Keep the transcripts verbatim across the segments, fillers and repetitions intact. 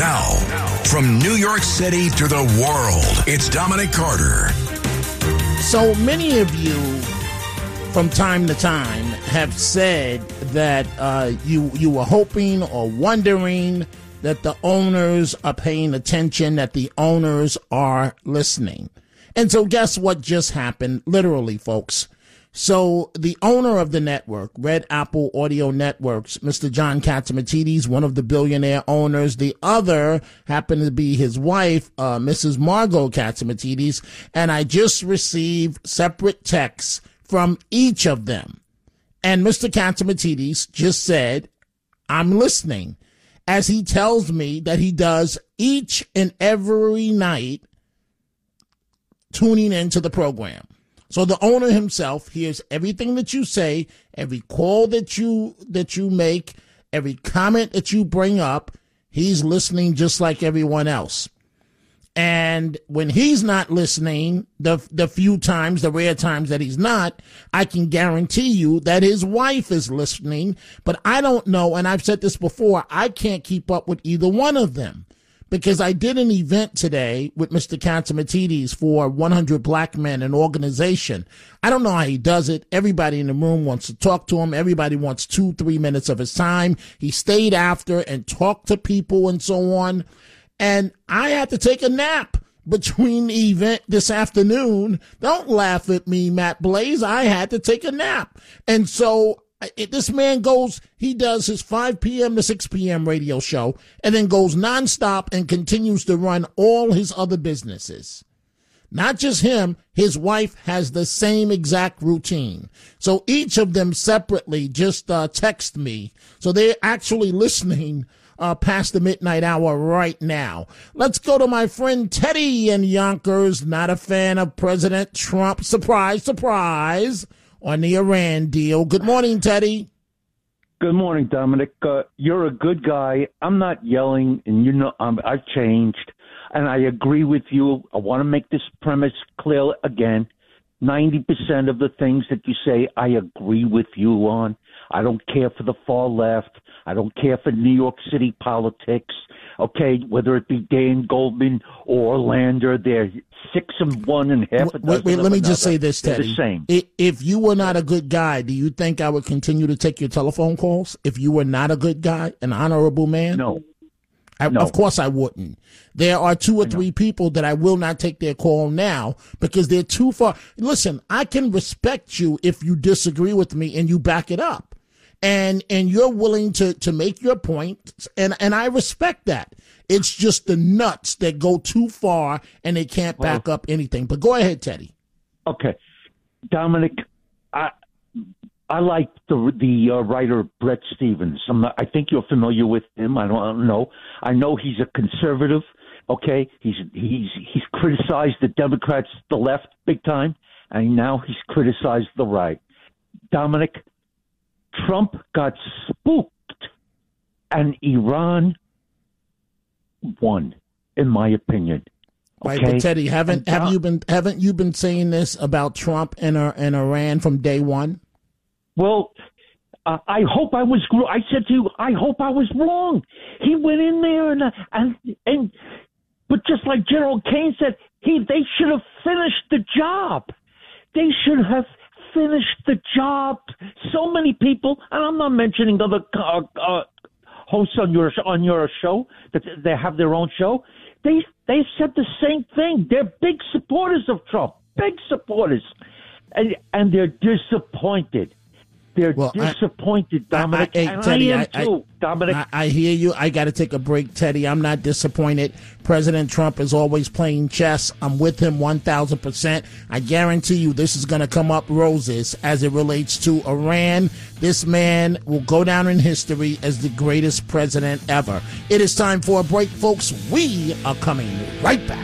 Now, from New York City to the world, it's Dominic Carter. So many of you, from time to time, have said that uh, you you were hoping or wondering that the owners are paying attention, that the owners are listening. And so guess what just happened, literally, folks? So the owner of the network, Red Apple Audio Networks, Mister John Catsimatidis, one of the billionaire owners. The other happened to be his wife, uh, Missus Margot Catsimatidis. And I just received separate texts from each of them. And Mister Catsimatidis just said, I'm listening, as he tells me that he does each and every night, tuning into the program. So the owner himself hears everything that you say, every call that you that you make, every comment that you bring up. He's listening just like everyone else. And when he's not listening, the the few times, the rare times that he's not, I can guarantee you that his wife is listening. But I don't know, and I've said this before, I can't keep up with either one of them. Because I did an event today with Mister Catsimatidis for one hundred Black Men, an organization. I don't know how he does it. Everybody in the room wants to talk to him. Everybody wants two, three minutes of his time. He stayed after and talked to people and so on. And I had to take a nap between the event this afternoon. Don't laugh at me, Matt Blaze. I had to take a nap. And so It, this man goes, he does his five p.m. to six p.m. radio show and then goes nonstop and continues to run all his other businesses. Not just him, his wife has the same exact routine. So each of them separately just uh, text me. So they're actually listening uh, past the midnight hour right now. Let's go to my friend Teddy in Yonkers, not a fan of President Trump. Surprise, surprise. On the Iran deal. Good morning, Teddy. Good morning, Dominic. Uh, you're a good guy. I'm not yelling, and you know um, I've changed, and I agree with you. I want to make this premise clear again. ninety percent of the things that you say, I agree with you on. I don't care for the far left. I don't care for New York City politics. Okay, whether it be Dan Goldman or Lander, they're six and one and half a dozen. Wait, wait let me another. just say this, Teddy. They're the same. If you were not a good guy, do you think I would continue to take your telephone calls? If you were not a good guy, an honorable man? No. I, no. Of course I wouldn't. There are two or three people that I will not take their call now because they're too far. Listen, I can respect you if you disagree with me and you back it up. And and you're willing to, to make your point, and, and I respect that. It's just the nuts that go too far and they can't back well, up anything. But go ahead, Teddy. Okay. Dominic, I I like the the uh, writer Bret Stephens. I'm not, I think you're familiar with him. I don't, I don't know. I know he's a conservative. Okay, he's he's he's criticized the Democrats, the left, big time, and now he's criticized the right. Dominic, Trump got spooked, and Iran won, in my opinion. Okay? Right, but Teddy, haven't and, have you been haven't you been saying this about Trump and uh, and Iran from day one? Well, uh, I hope I was. I said to you, I hope I was wrong. He went in there and and and, but just like General Kane said, he they should have finished the job. They should have finished the job. So many people, and I'm not mentioning other uh, uh, hosts on your on your show that they have their own show. They they said the same thing. They're big supporters of Trump, big supporters, and and they're disappointed. They're well, disappointed, I, Dominic. I, I, and Teddy, I am I, too, Dominic. I, I hear you. I got to take a break, Teddy. I'm not disappointed. President Trump is always playing chess. I'm with him one thousand percent. I guarantee you this is going to come up roses as it relates to Iran. This man will go down in history as the greatest president ever. It is time for a break, folks. We are coming right back.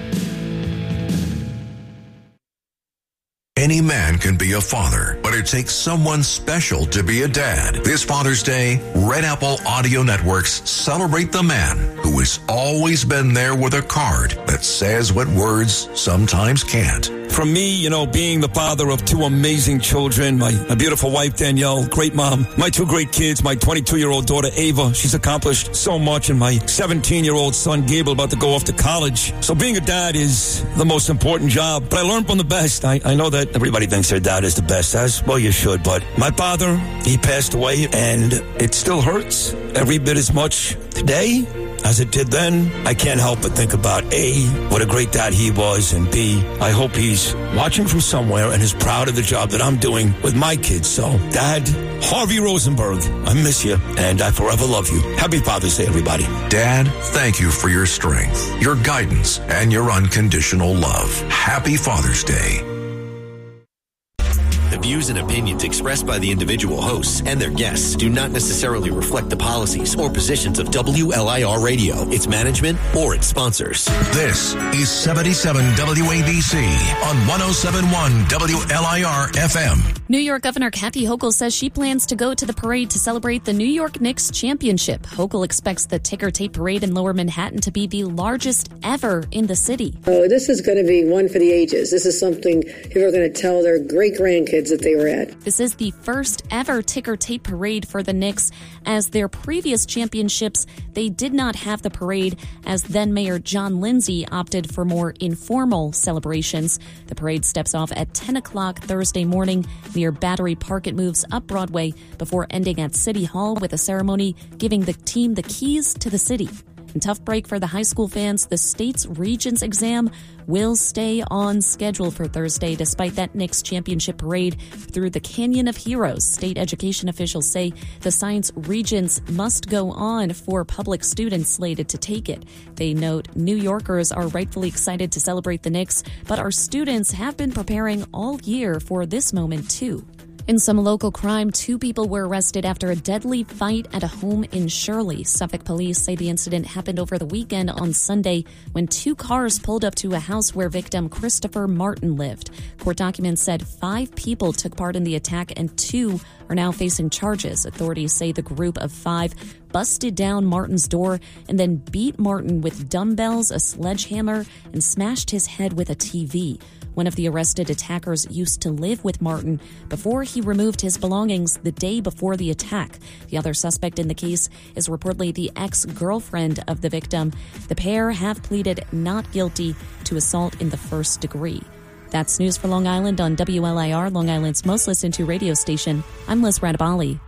Any man can be a father, but it takes someone special to be a dad. This Father's Day, Red Apple Audio Networks celebrate the man who has always been there with a card that says what words sometimes can't. from me, you know, being the father of two amazing children, my, my beautiful wife, Danielle, great mom, my two great kids, my twenty-two-year-old daughter, Ava, she's accomplished so much, and my seventeen-year-old son, Gabriel, about to go off to college. So being a dad is the most important job, but I learned from the best. I, I know that everybody thinks their dad is the best, as well you should, but my father, he passed away, and it still hurts every bit as much today as it did then. I can't help but think about A, what a great dad he was, and B, I hope he's watching from somewhere and is proud of the job that I'm doing with my kids. So, Dad, Harvey Rosenberg, I miss you, and I forever love you. Happy Father's Day, everybody. Dad, thank you for your strength, your guidance, and your unconditional love. Happy Father's Day. The views and opinions expressed by the individual hosts and their guests do not necessarily reflect the policies or positions of W L I R Radio, its management, or its sponsors. This is seventy-seven W A B C on one oh seven point one W L I R F M. New York Governor Kathy Hochul says she plans to go to the parade to celebrate the New York Knicks championship. Hochul expects the ticker tape parade in Lower Manhattan to be the largest ever in the city. Oh, this is going to be one for the ages. This is something people are going to tell their great-grandkids that they were at. This is the first ever ticker tape parade for the Knicks. As their previous championships, they did not have the parade, as then Mayor John Lindsay opted for more informal celebrations. The parade steps off at ten o'clock Thursday morning near Battery Park. It moves up Broadway before ending at City Hall with a ceremony giving the team the keys to the city. And tough break for the high school fans. The state's Regents exam will stay on schedule for Thursday despite that Knicks championship parade through the Canyon of Heroes. State education officials say the science Regents must go on for public students slated to take it. They note New Yorkers are rightfully excited to celebrate the Knicks, but our students have been preparing all year for this moment too. In some local crime, two people were arrested after a deadly fight at a home in Shirley. Suffolk police say the incident happened over the weekend on Sunday when two cars pulled up to a house where victim Christopher Martin lived. Court documents said five people took part in the attack and two are now facing charges. Authorities say the group of five busted down Martin's door and then beat Martin with dumbbells, a sledgehammer, and smashed his head with a T V. One of the arrested attackers used to live with Martin before he removed his belongings the day before the attack. The other suspect in the case is reportedly the ex-girlfriend of the victim. The pair have pleaded not guilty to assault in the first degree. That's news for Long Island on W L I R, Long Island's most listened to radio station. I'm Liz Radabali.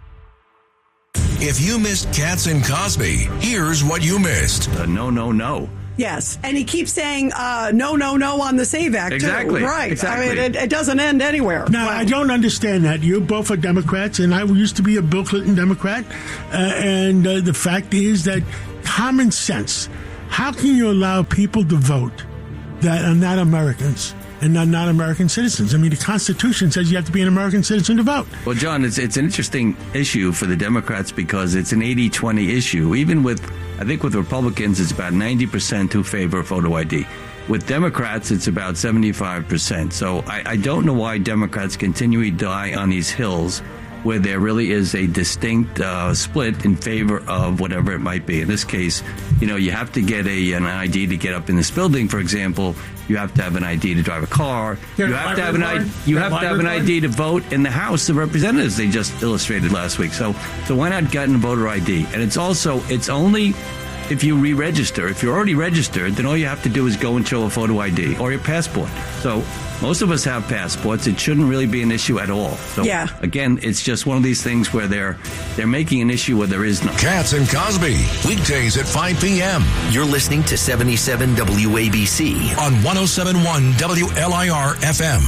If you missed Katz and Cosby, here's what you missed. Uh, no, no, no. Yes, and he keeps saying uh, no, no, no on the SAVE Act, exactly. too. Right. Exactly. I mean, it, it doesn't end anywhere. No, well, I don't understand that. You both are Democrats, and I used to be a Bill Clinton Democrat. Uh, and uh, the fact is that common sense, how can you allow people to vote that are not Americans and are not American citizens? I mean, the Constitution says you have to be an American citizen to vote. Well, John, it's it's an interesting issue for the Democrats because it's an eighty twenty issue. Even with, I think with Republicans, it's about ninety percent who favor photo I D. With Democrats, it's about seventy-five percent. So I, I don't know why Democrats continually die on these hills where there really is a distinct uh, split in favor of whatever it might be. In this case, you know, you have to get a an I D to get up in this building, for example. You have to have an I D to drive a car. You have to have an I D. You have to have an I D to vote in the House of Representatives. They just illustrated last week. So, so why not get a voter I D? And it's also it's only if you re-register. If you're already registered, then all you have to do is go and show a photo I D or your passport. So most of us have passports. It shouldn't really be an issue at all. So yeah. Again, it's just one of these things where they're they're making an issue where there is none. Katz and Cosby, weekdays at five p.m. You're listening to seventy-seven W A B C on one oh seven point one W L I R F M.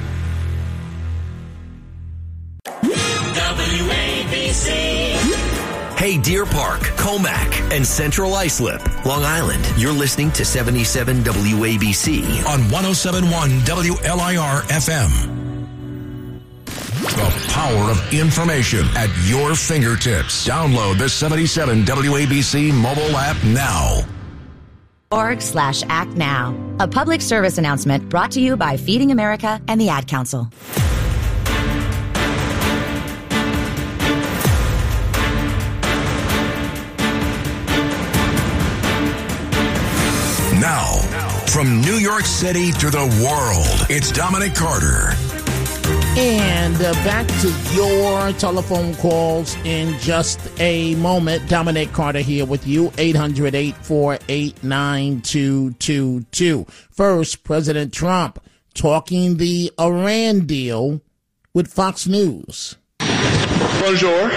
W A B C. Hey, Deer Park, Comac, and Central Islip, Long Island. You're listening to seventy-seven W A B C on one oh seven point one W L I R F M. The power of information at your fingertips. Download the seventy-seven W A B C mobile app now. Org slash act now. A public service announcement brought to you by Feeding America and the Ad Council. Now, From New York City to the world, it's Dominic Carter. And uh, back to your telephone calls in just a moment. Dominic Carter here with you, eight hundred, eight four eight, nine two two two. First, President Trump talking the Iran deal with Fox News. Bonjour.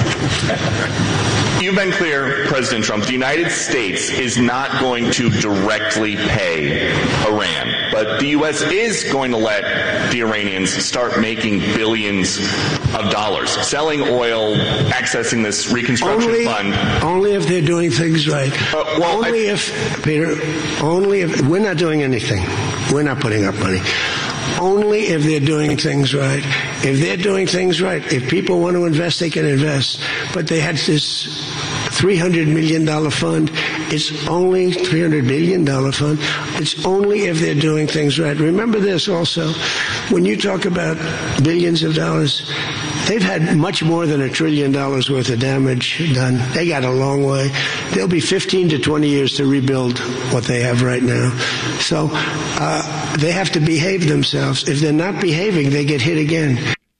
You've been clear, President Trump, the United States is not going to directly pay Iran, but the U S is going to let the Iranians start making billions of dollars, selling oil, accessing this reconstruction only, fund. Only if they're doing things right. Uh, well, only I, if, Peter, only if, we're not doing anything. We're not putting up money. Only if they're doing things right. If they're doing things right, if people want to invest, they can invest. But they had this three hundred million dollars fund. It's only three hundred billion dollars fund. It's only if they're doing things right. Remember this also. When you talk about billions of dollars, they've had much more than a trillion dollars worth of damage done. They got a long way. There'll be fifteen to twenty years to rebuild what they have right now. So uh, they have to behave themselves. If they're not behaving, they get hit again.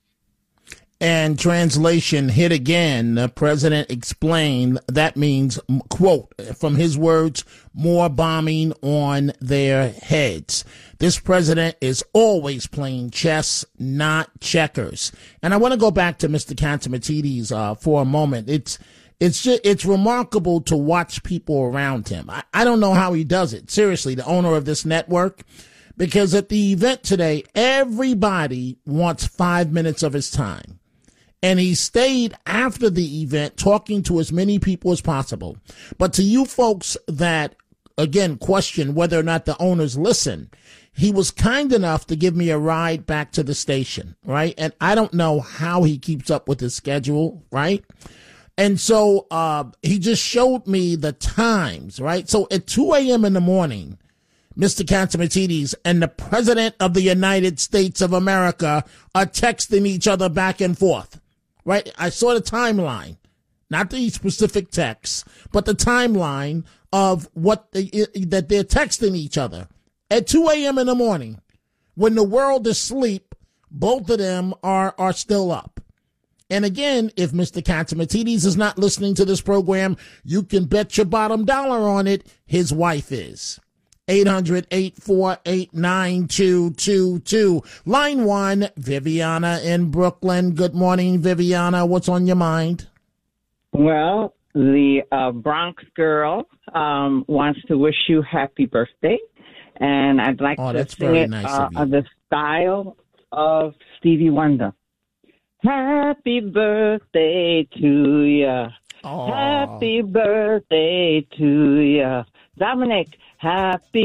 And translation, hit again. The president explained that means, quote, from his words, more bombing on their heads. This president is always playing chess, not checkers. And I want to go back to Mister Catsimatidis uh, for a moment. It's it's just, it's remarkable to watch people around him. I, I don't know how he does it. Seriously, the owner of this network. Because at the event today, everybody wants five minutes of his time. And he stayed after the event talking to as many people as possible. But to you folks that, again, question whether or not the owners listen, he was kind enough to give me a ride back to the station, right? And I don't know how he keeps up with his schedule, right? And so uh, he just showed me the times, right? So at two a.m. in the morning, Mister Catsimatidis and the President of the United States of America are texting each other back and forth. Right? I saw the timeline, not the specific texts, but the timeline of what they, that they're texting each other at two a.m. in the morning. When the world is asleep, both of them are, are still up. And again, if Mister Catsimatidis is not listening to this program, you can bet your bottom dollar on it, his wife is. eight hundred, eight four eight, nine two two two. Line one, Viviana in Brooklyn. Good morning, Viviana. What's on your mind? Well, the uh, Bronx girl um, wants to wish you happy birthday. And I'd like oh, to that's sing very it nice uh, of you. on the style of Stevie Wonder. Happy birthday to ya. Oh. Happy birthday to ya. Dominic, happy